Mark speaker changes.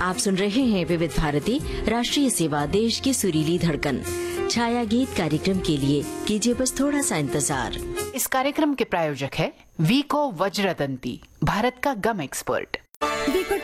Speaker 1: आप सुन रहे हैं विविध भारती राष्ट्रीय सेवा, देश की सुरीली धड़कन। छाया गीत कार्यक्रम के लिए कीजिए बस थोड़ा सा इंतजार।
Speaker 2: इस कार्यक्रम के प्रायोजक है वीको वज्रदंती, भारत का गम एक्सपर्ट।
Speaker 3: वीको